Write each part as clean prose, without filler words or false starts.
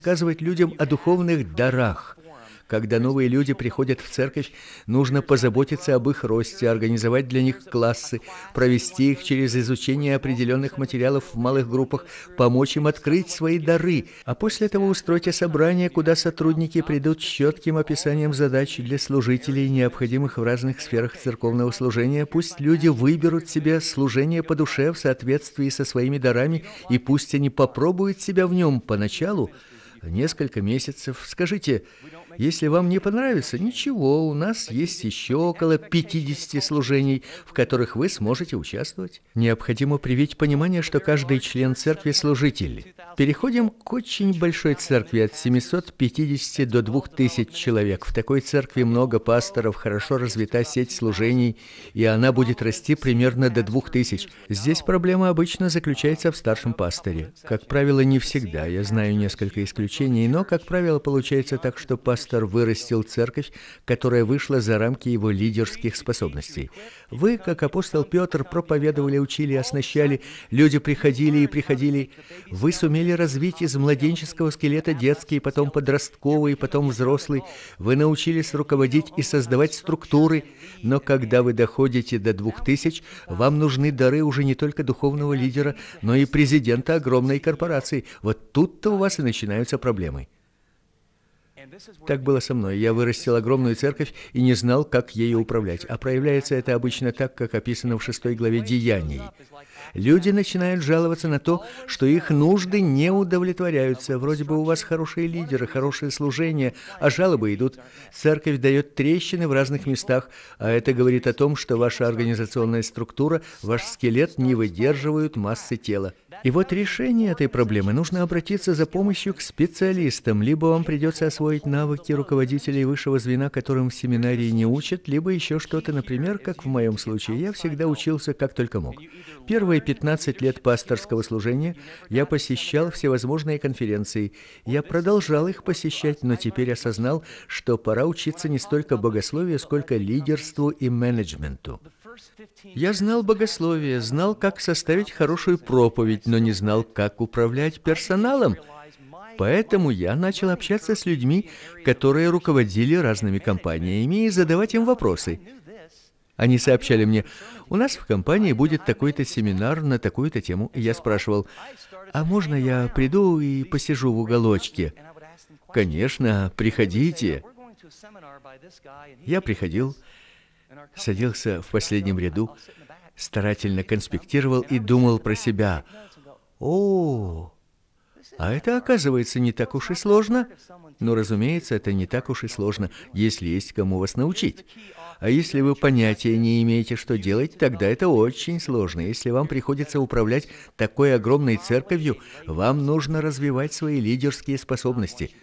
рассказывать людям о духовных дарах. Когда новые люди приходят в церковь, нужно позаботиться об их росте, организовать для них классы, провести их через изучение определенных материалов в малых группах, помочь им открыть свои дары, а после этого устройте собрание, куда сотрудники придут с четким описанием задач для служителей, необходимых в разных сферах церковного служения. Пусть люди выберут себе служение по душе в соответствии со своими дарами, и пусть они попробуют себя в нем поначалу, несколько месяцев. Скажите, если вам не понравится, ничего, у нас есть еще около 50 служений, в которых вы сможете участвовать. Необходимо привить понимание, что каждый член церкви – служитель. Переходим к очень большой церкви от 750 до 2000 человек. В такой церкви много пасторов, хорошо развита сеть служений, и она будет расти примерно до 2000. Здесь проблема обычно заключается в старшем пасторе. Как правило, не всегда, я знаю несколько исключений, но, как правило, получается так, что пастор вырастил церковь, которая вышла за рамки его лидерских способностей. Вы, как апостол Петр, проповедовали, учили, оснащали, люди приходили и приходили. Вы сумели развить из младенческого скелета детский, потом подростковый, потом взрослый. Вы научились руководить и создавать структуры, но когда вы доходите до 2000, вам нужны дары уже не только духовного лидера, но и президента огромной корпорации. Вот тут-то у вас и начинаются проблемы. Так было со мной. Я вырастил огромную церковь и не знал, как ею управлять. А проявляется это обычно так, как описано в 6 главе Деяний. Люди начинают жаловаться на то, что их нужды не удовлетворяются. Вроде бы у вас хорошие лидеры, хорошее служение, а жалобы идут. Церковь дает трещины в разных местах, а это говорит о том, что ваша организационная структура, ваш скелет не выдерживают массы тела. И вот решение этой проблемы нужно обратиться за помощью к специалистам. Либо вам придется освоить навыки руководителей высшего звена, которым в семинарии не учат, либо еще что-то, например, как в моем случае. Я всегда учился как только мог. Первые 15 лет пасторского служения я посещал всевозможные конференции. Я продолжал их посещать, но теперь осознал, что пора учиться не столько богословию, сколько лидерству и менеджменту. Я знал богословие, знал, как составить хорошую проповедь, но не знал, как управлять персоналом. Поэтому я начал общаться с людьми, которые руководили разными компаниями, и задавать им вопросы. Они сообщали мне: у нас в компании будет такой-то семинар на такую-то тему. И я спрашивал: а можно я приду и посижу в уголочке? Конечно, приходите. Я приходил, садился в последнем ряду, старательно конспектировал и думал про себя: о, а это, оказывается, не так уж и сложно. Но, разумеется, это не так уж и сложно, если есть кому вас научить. А если вы понятия не имеете, что делать, тогда это очень сложно. Если вам приходится управлять такой огромной церковью, вам нужно развивать свои лидерские способности.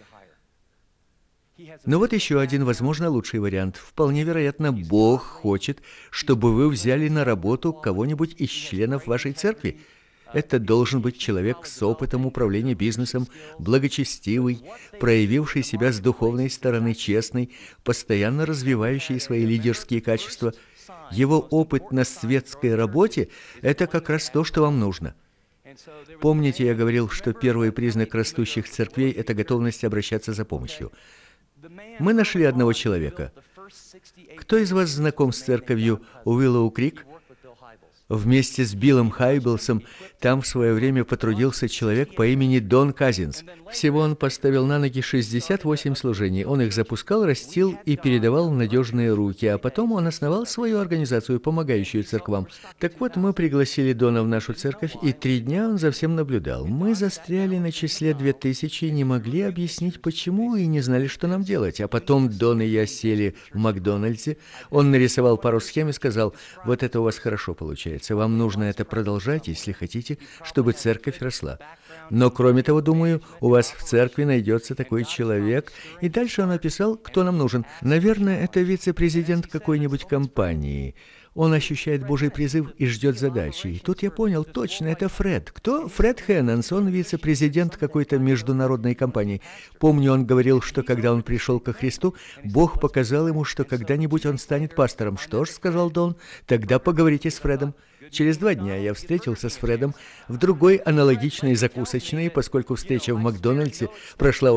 Но вот еще один, возможно, лучший вариант. Вполне вероятно, Бог хочет, чтобы вы взяли на работу кого-нибудь из членов вашей церкви. Это должен быть человек с опытом управления бизнесом, благочестивый, проявивший себя с духовной стороны, честный, постоянно развивающий свои лидерские качества. Его опыт на светской работе – это как раз то, что вам нужно. Помните, я говорил, что первый признак растущих церквей – это готовность обращаться за помощью. Мы нашли одного человека. Кто из вас знаком с церковью Уиллоу Крик? Вместе с Биллом Хайблсом там в свое время потрудился человек по имени Дон Казинс. Всего он поставил на ноги 68 служений. Он их запускал, растил и передавал в надежные руки, а потом он основал свою организацию, помогающую церквам. Так вот, мы пригласили Дона в нашу церковь, и 3 дня он за всем наблюдал. Мы застряли на числе 2000, не могли объяснить почему и не знали, что нам делать. А потом Дон и я сели в Макдональдсе, он нарисовал пару схем и сказал: вот это у вас хорошо получается. Вам нужно это продолжать, если хотите, чтобы церковь росла. Но, кроме того, думаю, у вас в церкви найдется такой человек. И дальше он описал, кто нам нужен. Наверное, это вице-президент какой-нибудь компании. Он ощущает Божий призыв и ждет задачи. И тут я понял, точно, это Фред. Кто? Фред Хэннонс, он вице-президент какой-то международной компании. Помню, он говорил, что когда он пришел ко Христу, Бог показал ему, что когда-нибудь он станет пастором. Что ж, сказал Дон, тогда поговорите с Фредом. Через 2 дня я встретился с Фредом в другой аналогичной закусочной, поскольку встреча в Макдональдсе прошла